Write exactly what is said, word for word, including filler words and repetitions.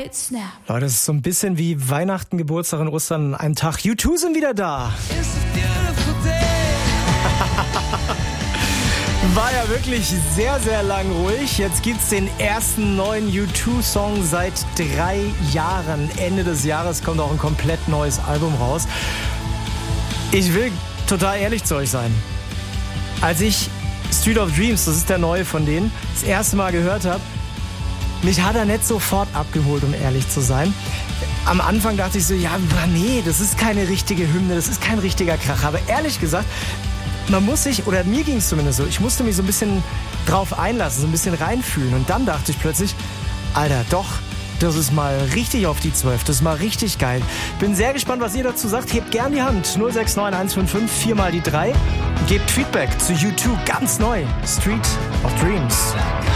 right snap. Leute, es ist so ein bisschen wie Weihnachten, Geburtstag und Ostern an einem Tag. U zwei sind wieder da. War ja wirklich sehr, sehr lang ruhig. Jetzt gibt's den ersten neuen U zwei Song seit drei Jahren. Ende des Jahres kommt auch ein komplett neues Album raus. Ich will total ehrlich zu euch sein. Als ich Street of Dreams, das ist der neue von denen, das erste Mal gehört habe, mich hat er nicht sofort abgeholt, um ehrlich zu sein. Am Anfang dachte ich so, ja, nee, das ist keine richtige Hymne, das ist kein richtiger Kracher. Aber ehrlich gesagt, man muss sich, oder mir ging es zumindest so, ich musste mich so ein bisschen drauf einlassen, so ein bisschen reinfühlen. Und dann dachte ich plötzlich, Alter, doch, das ist mal richtig auf die zwölf, das ist mal richtig geil. Bin sehr gespannt, was ihr dazu sagt. Hebt gern die Hand, null sechs neun eins fünf fünf vier mal die drei. Gebt Feedback zu U zwei, ganz neu, Street of Dreams.